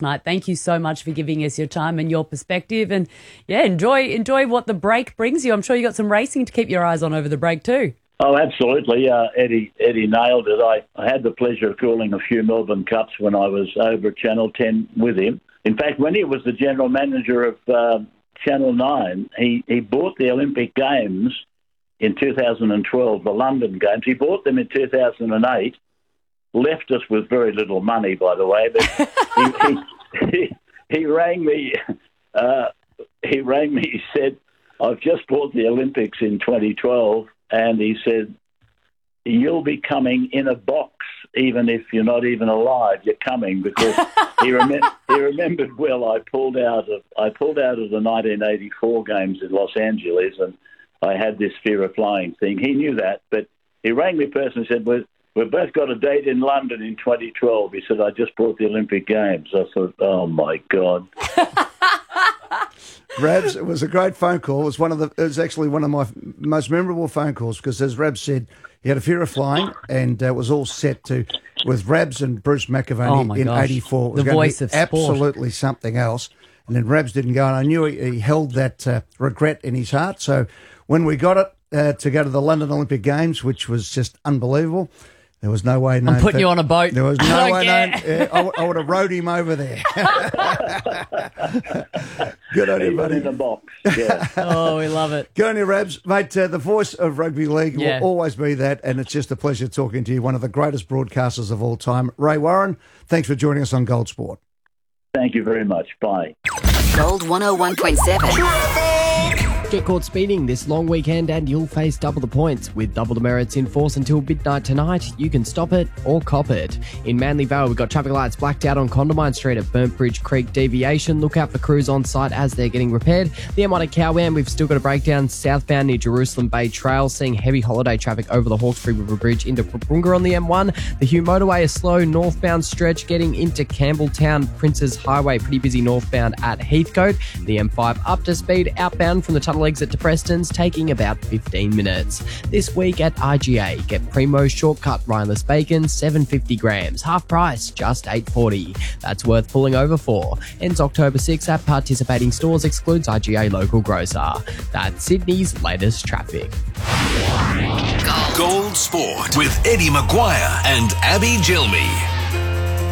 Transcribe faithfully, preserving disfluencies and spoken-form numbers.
night. Thank you so much for giving us your time and your perspective. And, yeah, enjoy enjoy what the break brings you. I'm sure you got some racing to keep your eyes on over the break too. Oh, absolutely. Uh, Eddie Eddie nailed it. I, I had the pleasure of calling a few Melbourne Cups when I was over at Channel ten with him. In fact, when he was the general manager of uh, Channel nine, he, he bought the Olympic Games in two thousand twelve, the London Games. He bought them in two thousand eight, left us with very little money, by the way. But he, he, he, he rang me. Uh, he rang me. He said, "I've just bought the Olympics in twenty twelve," and he said, "You'll be coming in a box, even if you're not even alive. You're coming," because he, rem- he remembered well. I pulled out of I pulled out of the nineteen eighty-four games in Los Angeles, and I had this fear of flying thing. He knew that, but he rang me personally and said, "We've, we've both got a date in London in twenty twelve." He said, "I just bought the Olympic Games." I thought, "Oh my God." Rabs, it was a great phone call. It was one of the. It was actually one of my most memorable phone calls because, as Rabs said, he had a fear of flying, and uh, it was all set to with Rabs and Bruce McAvaney oh in gosh. eighty-four. It was the voice of sport. Absolutely something else. And then Rabs didn't go, and I knew he, he held that uh, regret in his heart. So when we got it uh, to go to the London Olympic Games, which was just unbelievable. There was no way known. I'm putting that, you on a boat. There was I no don't way care. known. Yeah, I, w- I would have rowed him over there. Good on you, Even buddy. in a box. Yeah. Oh, we love it. Good on you, Rabs. Mate, uh, the voice of rugby league Yeah. will always be that, and it's just a pleasure talking to you, one of the greatest broadcasters of all time. Ray Warren, thanks for joining us on Gold Sport. Thank you very much. Bye. Gold one oh one point seven. Get caught speeding this long weekend and you'll face double the points. With double demerits in force until midnight tonight, you can stop it or cop it. In Manly Vale, we've got traffic lights blacked out on Condamine Street at Burnt Bridge Creek Deviation. Look out for crews on site as they're getting repaired. The M one at Cowan, we've still got a breakdown southbound near Jerusalem Bay Trail, seeing heavy holiday traffic over the Hawkesbury River Bridge into Papunga on the M one. The Hugh Motorway is slow northbound stretch getting into Campbelltown Princes Highway, pretty busy northbound at Heathcote. The M five up to speed outbound from the tunnel exit to Preston's, taking about fifteen minutes. This week at R G A, get Primo's Shortcut Rhineless Bacon, seven hundred fifty grams, half price, just eight dollars forty. That's worth pulling over for. Ends October sixth at participating stores, excludes R G A local grocer. That's Sydney's latest traffic. Gold Sport with Eddie Maguire and Abby Gilmy.